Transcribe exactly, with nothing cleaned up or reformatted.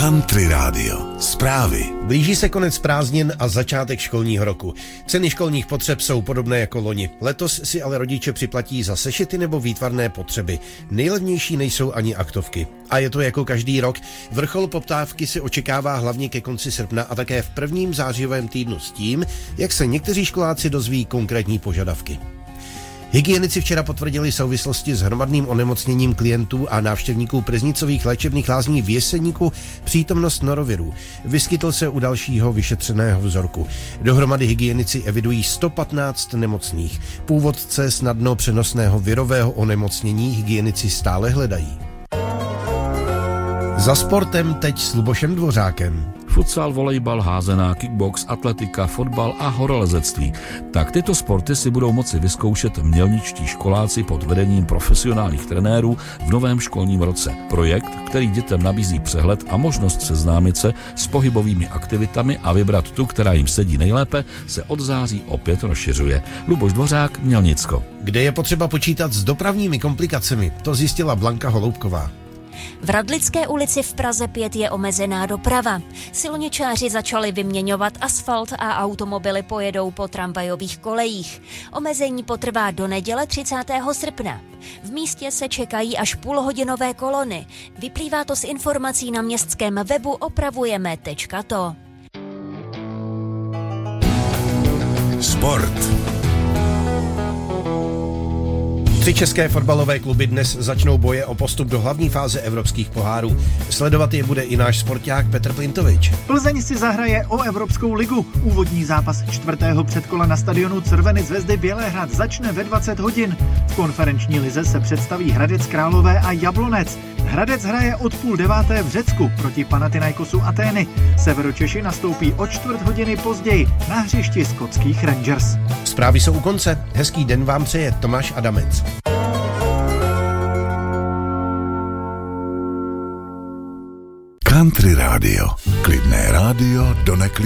Country Radio. Zprávy. Blíží se konec prázdnin a začátek školního roku. Ceny školních potřeb jsou podobné jako loni. Letos si ale rodiče připlatí za sešity nebo výtvarné potřeby. Nejlevnější nejsou ani aktovky. A je to jako každý rok. Vrchol poptávky se očekává hlavně ke konci srpna a také v prvním zářijovém týdnu s tím, jak se někteří školáci dozví konkrétní požadavky. Hygienici včera potvrdili souvislosti s hromadným onemocněním klientů a návštěvníků Priznicových léčebných lázní v Jeseníku přítomnost noroviru. Vyskytl se u dalšího vyšetřeného vzorku. Dohromady hygienici evidují sto patnáct nemocných. Původce snadno přenosného virového onemocnění hygienici stále hledají. Za sportem teď s Lubošem Dvořákem. Futsal, volejbal, házená, kickbox, atletika, fotbal a horolezectví. Tak tyto sporty si budou moci vyzkoušet mělničtí školáci pod vedením profesionálních trenérů v novém školním roce. Projekt, který dětem nabízí přehled a možnost seznámit se s pohybovými aktivitami a vybrat tu, která jim sedí nejlépe, se od září opět rozšiřuje. Luboš Dvořák, Mělnicko. Kde je potřeba počítat s dopravními komplikacemi, to zjistila Blanka Holoubková. V Radlické ulici v Praze pět je omezená doprava. Silničáři začali vyměňovat asfalt a automobily pojedou po tramvajových kolejích. Omezení potrvá do neděle třicátého srpna. V místě se čekají až půlhodinové kolony. Vyplývá to z informací na městském webu opravujeme tečka to. Sport. Tři české fotbalové kluby dnes začnou boje o postup do hlavní fáze evropských pohárů. Sledovat je bude i náš sporták Petr Plintovič. Plzeň si zahraje o Evropskou ligu. Úvodní zápas čtvrtého předkola na stadionu Crveny Zvezdy Bělehrad začne ve dvacet hodin. V konferenční lize se představí Hradec Králové a Jablonec. Hradec hraje od půl deváté v Řecku proti Panathinaikosu Atény. Severočeši nastoupí o čtvrt hodiny později na hřišti skotských Rangers. Zprávy jsou u konce. Hezký den vám přeje Tomáš Adamec. Country Radio. Klidné rádio do neklidné.